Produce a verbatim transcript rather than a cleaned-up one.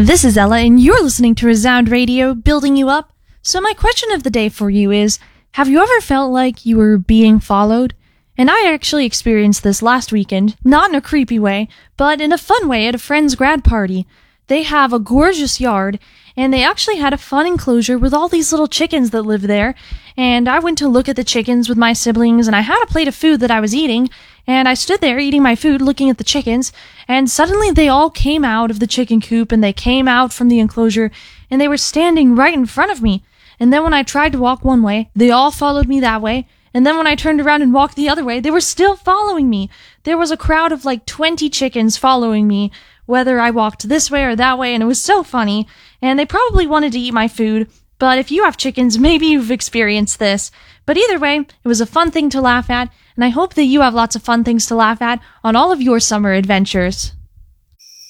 This is Ella, and you're listening to Resound Radio, building you up. So my question of the day for you is, have you ever felt like you were being followed? And I actually experienced this last weekend, not in a creepy way, but in a fun way at a friend's grad party. They have a gorgeous yard, and they actually had a fun enclosure with all these little chickens that live there. And I went to look at the chickens with my siblings, and I had a plate of food that I was eating, and I stood there eating my food, looking at the chickens, and suddenly they all came out of the chicken coop, and they came out from the enclosure, and they were standing right in front of me. And then when I tried to walk one way, they all followed me that way. And then when I turned around and walked the other way, they were still following me. There was a crowd of like twenty chickens following me, whether I walked this way or that way, and it was so funny. And they probably wanted to eat my food, but if you have chickens, maybe you've experienced this. But either way, it was a fun thing to laugh at, and I hope that you have lots of fun things to laugh at on all of your summer adventures.